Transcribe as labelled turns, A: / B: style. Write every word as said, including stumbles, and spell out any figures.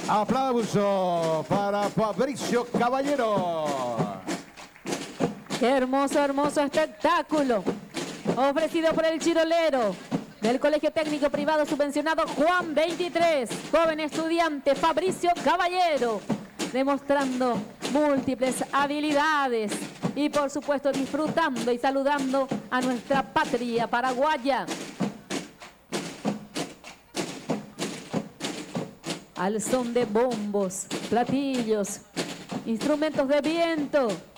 A: Aplauso para Fabricio Caballero.
B: Qué hermoso, hermoso espectáculo ofrecido por el chirolero del Colegio Técnico Privado Subvencionado Juan veintitrés, joven estudiante Fabricio Caballero, demostrando múltiples habilidades y por supuesto disfrutando y saludando a nuestra patria paraguaya. Al son de bombos, platillos, instrumentos de viento,